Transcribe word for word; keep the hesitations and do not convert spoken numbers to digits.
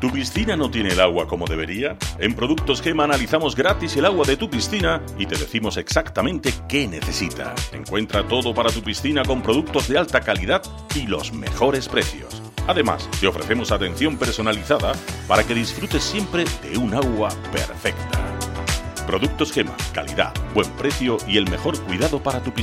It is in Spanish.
¿Tu piscina no tiene el agua como debería? En Productos Gema analizamos gratis el agua de tu piscina y te decimos exactamente qué necesita. Encuentra todo para tu piscina con productos de alta calidad y los mejores precios. Además, te ofrecemos atención personalizada para que disfrutes siempre de un agua perfecta. Productos Gema, calidad, buen precio y el mejor cuidado para tu piscina.